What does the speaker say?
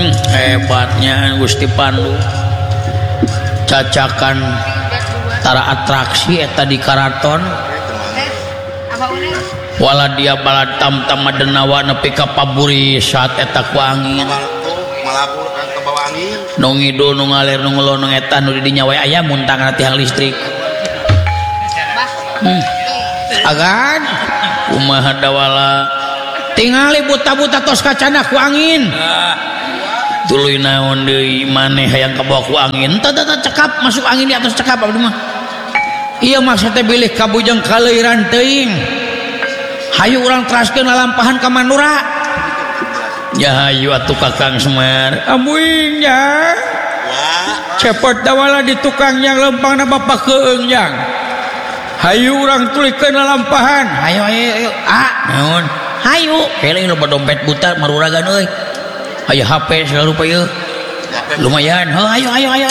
Hebatnya Gusti Pandu cacakan tara atraksi eta di karaton wala dia balad tam-tam madenawa nepi ka paburi saat eta ku angin malapur ke bawah angin nu ngidul nu ngalir nu ngelonong eta nu di dinya we aya muntang tiang listrik agan kumaha dawala tingali buta-buta tos kacana ku angin tuluy naon deui maneh hayang kabawa ku angin tah cekap masuk angin di atas cekap abdi mah ieu maksudna bilih kabujang kaleuiran teuing hayu urang teraskeun lalampahan ka Mandura ya hayu atuh Kakang Semar amuing nya cepet dawala di tukang yang lempangna bapak keung yang hayu urang tulikeun lalampahan hayu naon hayu keleh loba dompet buta maruragan euy aya HP segala rupa ieu lumayan ayo